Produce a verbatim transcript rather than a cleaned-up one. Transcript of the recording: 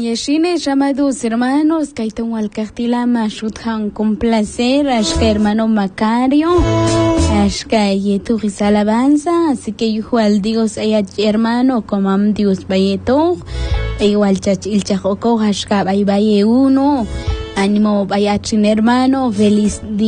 Yeshine, llamados hermanos, Kaiton Alcartilama, Shuthan con placer, Ashka hermano Macario, Ashka Yeturis alabanza, así que yo al Dios ella hermano, como am Dios Bayeto, igual chach il chajoco, Ashka Baye uno, ánimo Bayachin hermano, feliz día.